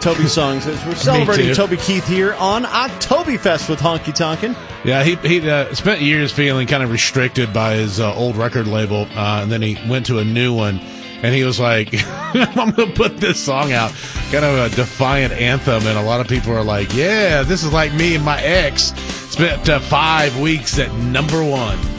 Toby songs as we're celebrating Toby Keith here on Oktoberfest with Honky Tonkin'. Yeah, he spent years feeling kind of restricted by his old record label, and then he went to a new one, and he was like, I'm going to put this song out, kind of a defiant anthem, and a lot of people are like, yeah, this is like me and my ex spent 5 weeks at number one.